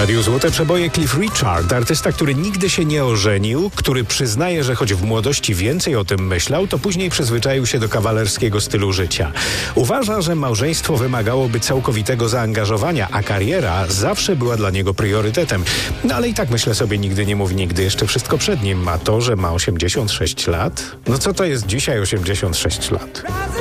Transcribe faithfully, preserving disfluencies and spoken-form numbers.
Radiu Złote Przeboje Cliff Richard, artysta, który nigdy się nie ożenił, który przyznaje, że choć w młodości więcej o tym myślał, to później przyzwyczaił się do kawalerskiego stylu życia. Uważa, że małżeństwo wymagałoby całkowitego zaangażowania, a kariera zawsze była dla niego priorytetem. No ale i tak myślę sobie, nigdy nie mów nigdy, jeszcze wszystko przed nim. A to, że ma osiemdziesiąt sześć lat? No co to jest dzisiaj osiemdziesiąt sześć lat?